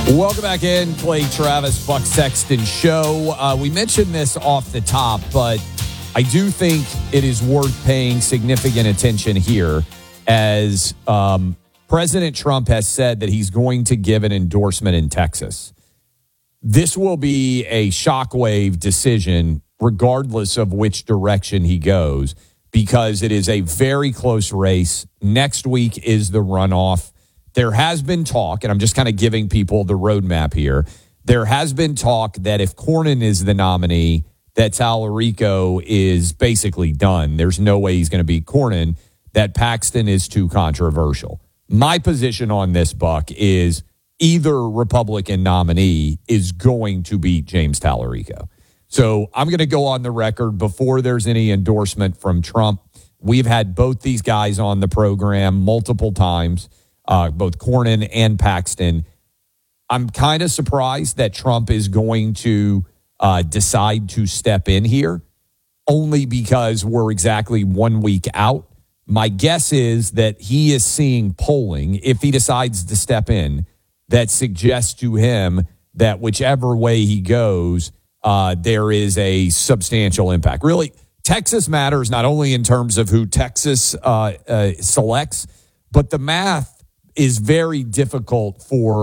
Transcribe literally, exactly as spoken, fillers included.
Welcome back in, Clay Travis, Buck Sexton Show. Uh, we mentioned this off the top, but I do think it is worth paying significant attention here as um, President Trump has said that he's going to give an endorsement in Texas. This will be a shockwave decision regardless of which direction he goes because it is a very close race. Next week is the runoff. There has been talk, and I'm just kind of giving people the roadmap here. There has been talk that if Cornyn is the nominee, that Tallarico is basically done. There's no way he's going to beat Cornyn, that Paxton is too controversial. My position on this, Buck, is either Republican nominee is going to beat James Tallarico. So I'm going to go on the record before there's any endorsement from Trump. We've had both these guys on the program multiple times. Uh, both Cornyn and Paxton. I'm kind of surprised that Trump is going to uh, decide to step in here, only because we're exactly one week out. My guess is that he is seeing polling, if he decides to step in, that suggests to him that whichever way he goes, uh, there is a substantial impact. Really, Texas matters not only in terms of who Texas uh, uh, selects, but the math is very difficult for